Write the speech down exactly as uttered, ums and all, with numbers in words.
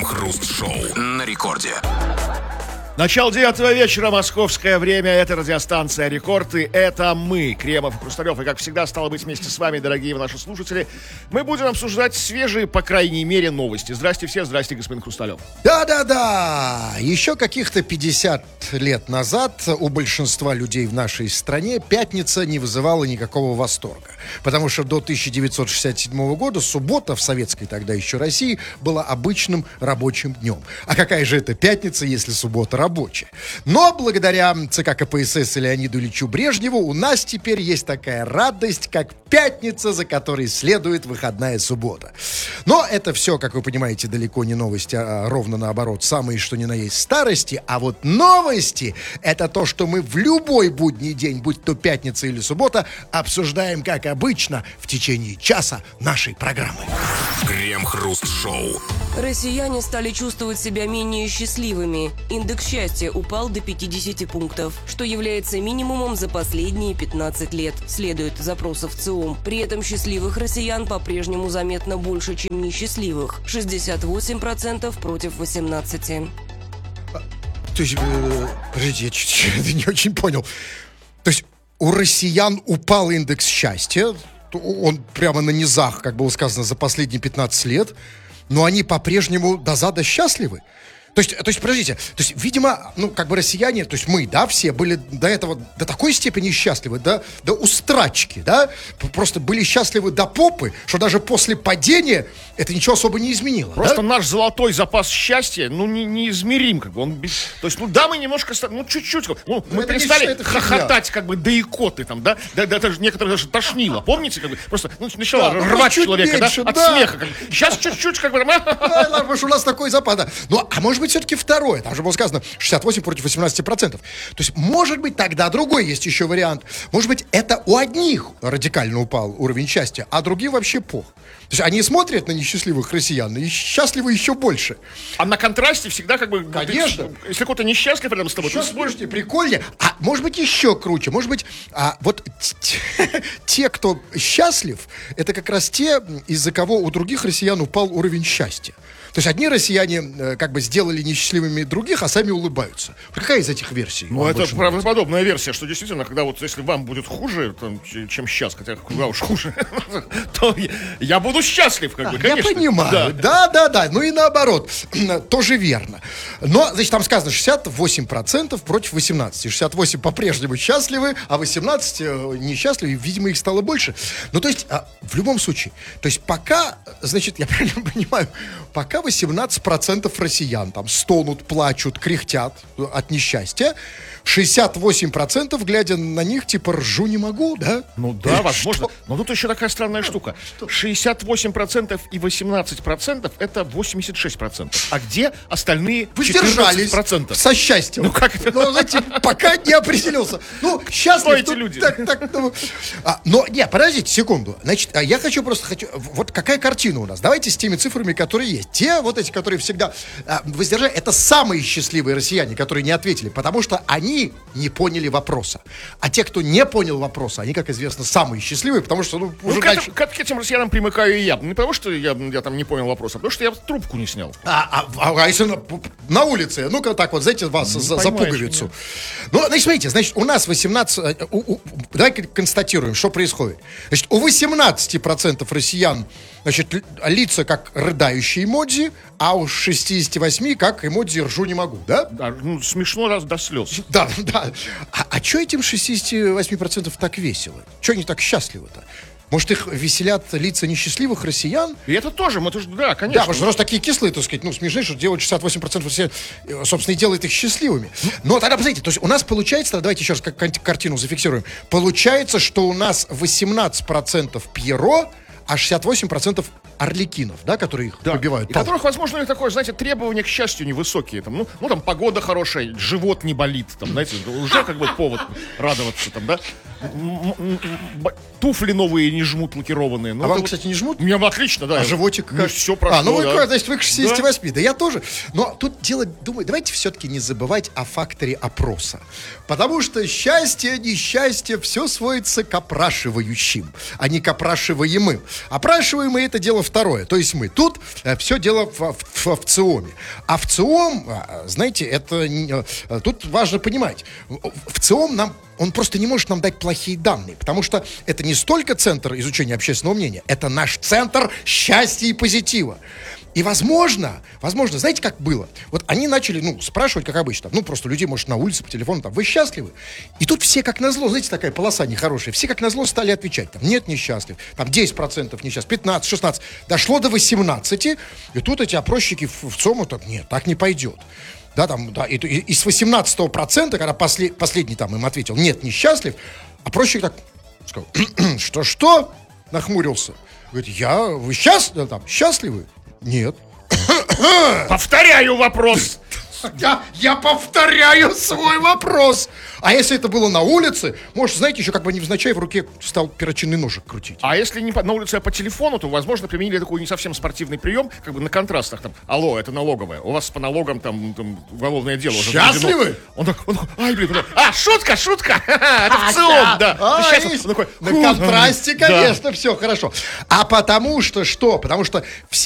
Крем-хруст-шоу на рекорде. Начало девятого вечера, московское время. Это радиостанция «Рекорд», и это мы, Кремов и Хрусталев. И, как всегда, стало быть вместе с вами, дорогие наши слушатели, мы будем обсуждать свежие, по крайней мере, новости. Здрасте все, здрасте, господин Хрусталев. Да-да-да, еще каких-то пятьдесят лет назад у большинства людей в нашей стране пятница не вызывала никакого восторга. Потому что до тысяча девятьсот шестьдесят седьмого года суббота в советской тогда еще России была обычным рабочим днем. А какая же это пятница, если суббота рабочая? Рабочая. Но благодаря ЦК КПСС и Леониду Ильичу Брежневу у нас теперь есть такая радость, как пятница, за которой следует выходная суббота. Но это все, как вы понимаете, далеко не новости, а ровно наоборот, самые что ни на есть старости. А вот новости — это то, что мы в любой будний день, будь то пятница или суббота, обсуждаем, как обычно, в течение часа нашей программы. Крем-хруст-шоу. Россияне стали чувствовать себя менее счастливыми. Индекс счастья упал до пятидесяти пунктов, что является минимумом за последние пятнадцать лет, следует из опросов ЦИОМ. При этом счастливых россиян по-прежнему заметно больше, чем несчастливых. шестьдесят восемь процентов против восемнадцати процентов. То есть, э, подождите, я чуть-чуть не очень понял. То есть у россиян упал индекс счастья, он прямо на низах, как было сказано, за последние пятнадцать лет, но они по-прежнему до зада счастливы. То есть, то есть, подождите, то есть, видимо, ну, как бы россияне, то есть мы, да, все были до этого, до такой степени счастливы, да, до устрачки, да, просто были счастливы до попы, что даже после падения это ничего особо не изменило. Просто да? наш золотой запас счастья, ну, не, неизмерим, как бы, он без... То есть, ну, да, мы немножко, ну, чуть-чуть, ну, мы это перестали не, хохотать, как бы, до икоты, там, да, да, да, даже некоторых даже тошнило, помните, как бы, просто, ну, начало да, рвать человека, меньше, да, от да. смеха, как бы. Сейчас чуть-чуть, как бы, Да, потому что у нас такой запас, да. Ну, а может быть, все-таки второе, там же было сказано шестьдесят восемь против восемнадцати процентов. То есть, может быть, тогда другой есть еще вариант. Может быть, это у одних радикально упал уровень счастья, а другим вообще пох. То есть, они смотрят на несчастливых россиян и счастливы еще больше. А на контрасте всегда, как бы, конечно, ты, если кто-то несчастлив рядом с тобой, сейчас, ты смотришь... слушайте, прикольнее. А может быть, еще круче. Может быть, а, вот те, кто счастлив, это как раз те, из-за кого у других россиян упал уровень счастья. То есть одни россияне э, как бы сделали несчастливыми других, а сами улыбаются. Какая из этих версий? Ну, это правдоподобная версия, что действительно, когда вот если вам будет хуже, там, чем сейчас, хотя куда уж хуже, то я буду счастлив, как бы, конечно. Я понимаю, да, да, да. Ну и наоборот, тоже верно. Но, значит, там сказано шестьдесят восемь процентов против восемнадцати. шестьдесят восемь по-прежнему счастливы, а восемнадцать несчастливы, видимо, их стало больше. Ну, то есть, в любом случае, то есть пока, значит, я правильно понимаю, пока восемнадцать процентов россиян там стонут, плачут, кряхтят от несчастья, шестьдесят восемь процентов, глядя на них, типа, ржу не могу, да? Ну да, возможно. Но тут еще такая странная штука. шестьдесят восемь процентов и восемнадцать процентов это восемьдесят шесть процентов. А где остальные четырнадцать процентов? Со счастьем. Ну как это? Ну, знаете, пока не определился. Ну, счастлив. Кто эти люди? Так, так, ну, а, но, не, подождите секунду. Значит, я хочу просто, хочу, вот какая картина у нас? Давайте с теми цифрами, которые есть. Те, вот эти, которые всегда а, воздержали, это самые счастливые россияне, которые не ответили, потому что они не поняли вопроса. А те, кто не понял вопроса, они, как известно, самые счастливые, потому что, ну, уже ну, к, дальше... этим, к этим россиянам примыкаю и я. Не потому, что я, я там не понял вопроса, а потому что я трубку не снял. А, а, а если на, на улице, ну-ка так вот, знаете, вас ну, за, за пуговицу. Меня. Ну, значит, смотрите, значит, у нас восемнадцать... У, у, давай констатируем, что происходит. Значит, у восемнадцати процентов россиян, значит, лица как рыдающие эмодзи, а у шестидесяти восьми как эмодзи ржу не могу, да? Да, ну, смешно раз до слез. Да, да. А, а что этим шестидесяти восьми процентам так весело? Что они так счастливы-то? Может, их веселят лица несчастливых россиян? И это тоже, мы тоже, да, конечно. Да, потому что раз такие кислые, так сказать, ну, смешные, что делают шестьдесят восемь процентов россиян, собственно, и делает их счастливыми. Но тогда, посмотрите, то есть у нас получается, давайте еще раз как картину зафиксируем, получается, что у нас восемнадцать процентов Пьеро, а шестьдесят восемь процентов орликинов, да, которые их да. побивают. И которых, возможно, у такое, знаете, требования к счастью невысокие. Там, ну, ну, там, погода хорошая, живот не болит, там, знаете, уже как бы повод радоваться, там, да. м- м- б- туфли новые не жмут, лакированные. Ну, А вам, это вот- кстати, не жмут? Мне отлично, да. А животик как? Все прошло, А, ну вы, да. значит, вы к шестидесяти восьми. Да. да я тоже. Но тут дело, думаю, давайте все-таки не забывать о факторе опроса. Потому что счастье, несчастье, все сводится к опрашивающим, а не к опрашиваемым. Опрашиваемые — это дело второе. То есть мы. Тут э, все дело в, в, в ЦИОМе. А в ЦИОМ, э, знаете, это не, э, тут важно понимать. В ЦИОМ нам он просто не может нам дать плохие данные, потому что это не столько центр изучения общественного мнения, это наш центр счастья и позитива. И возможно, возможно, знаете, как было? Вот они начали, ну, спрашивать, как обычно, ну, просто людей, может, на улице, по телефону, там, вы счастливы? И тут все как назло, знаете, такая полоса нехорошая, все как назло стали отвечать, там, нет, несчастлив, там, десять процентов несчастлив, пятнадцать, шестнадцать, дошло до восемнадцати, и тут эти опросчики в, в ЦИОМу, так, нет, так не пойдет. Да, там, да, и, и, и с восемнадцатого процента, когда после, последний там им ответил, нет, несчастлив, опросчик так сказал, что-что? Нахмурился. Говорит, я, вы счастливы, там, счастливы? Нет. Повторяю вопрос. Я, я повторяю свой вопрос. А если это было на улице, может, знаете, еще как бы невзначай в руке стал перочинный ножик крутить. А если не по, на улице, а по телефону, то, возможно, применили такой не совсем спортивный прием, как бы на контрастах, там, алло, это налоговая, у вас по налогам там, там уголовное дело уже Счастливы? заведено. Он так, он такой, ай, блин, он, а, шутка, шутка, это в ЦИОМ, да. А, Сейчас есть. он такой, На «Фу, контрасте, да». конечно, все хорошо. А потому что что? Потому что все